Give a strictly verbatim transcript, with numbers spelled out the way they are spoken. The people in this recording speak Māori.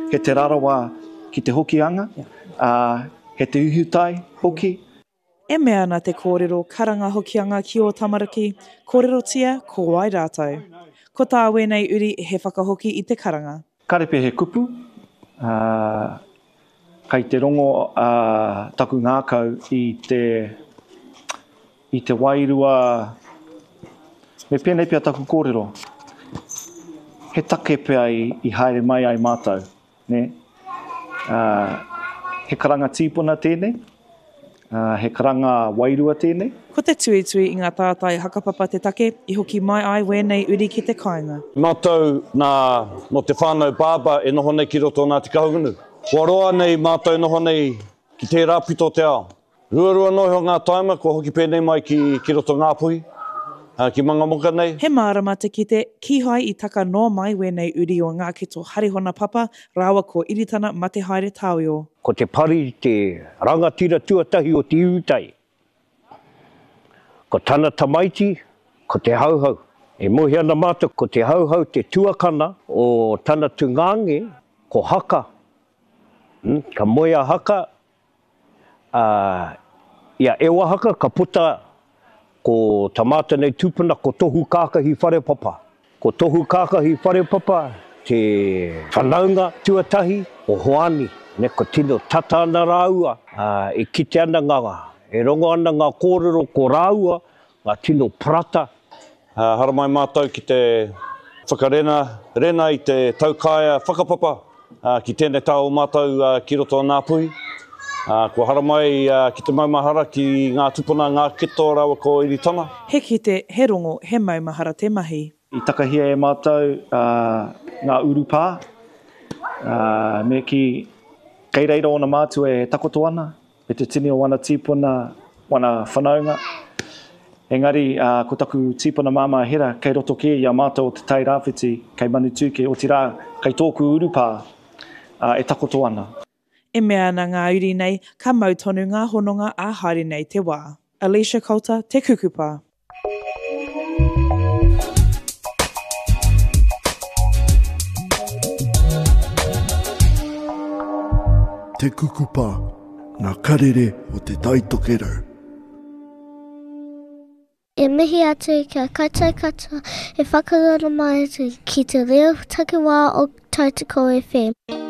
he te rarawa ki te hokianga, yeah. uh, he te uhutai hoki. E mea na te kōrero karanga hokianga ki o Tamariki, kōrero tia ko wai rātou. Ko tā wēnei uri he whakahoki i te karanga. Karepe he kupu, uh, kai te rongo uh, taku ngākau i te, i te wairua, me pēnei pia taku kōrero. He take pia i, i haere mai ai mātou. Ne? Uh, he karanga tīpuna tēnei, uh, he karanga wairua tēnei. Ko te tui tui i ngā tātai hakapapa te take, i hoki mai ai wēnei uri ki te kāinga. Mātou nā, no te whānau bāba e noho nei ki roto nā te kahungunu. Kua roa nei mātou noho nei ki te rāpito te ao. Ruarua noho ngā taima, ko hoki pēnei mai ki, ki roto ngā puhi, uh, ki mangamoka nei. He mārama te kite, ki hai i taka no mai wēnei uri o ngā kito harihona papa, rāua ko iritana ma te haere tāwio. Ko te pari te rangatira tuatahi o te iutai. Ko tana tamaiti, ko te hauhau. E mohi ana mātou ko te hauhau te tuakana o tana tungange, ko haka. Hmm? Ka moia haka, uh, ia ewa haka, ka puta ko tamata nei tupuna ko tohu kākahi wharepapa. Ko tohu kākahi wharepapa, te whanaunga tuatahi o hoani. Ne ko tino tata ana rāua, uh, e kite ana ngā, e rongo ana ngā kōrero ko rāua, ngā tino prata. Uh, hara mai mātou ki te whakarena, rena i te taukāia whakapapa, uh, ki tēnei tāo mātou uh, ki roto ngā puhi. Uh, ko hara mai uh, ki te maumahara ki ngā tupuna ngā kito rawa ko iritana. He kite, he rongo, he maumahara te mahi. I takahia e mātou uh, ngā urupā, uh, me ki kei reira o na mātua e takoto ana, e te tini o wana tīpuna, wana whanaunga. Engari, uh, ko taku tīpuna māma hera, kei roto ke ia mātou o te tai rāwhiti, kei manutuke, o tira, kei tōku urupā, uh, e takoto ana. E mea na ngā uri nei, ka mautonu ngā hononga a haere nei te wā. Alicia Coulter, Te Kukupa. Te Kukupa, ngā karere o te taitokero. E mihi atu kia kaitai katoa e whakarara mai atu ki te reo takiwā o Tautoko F M.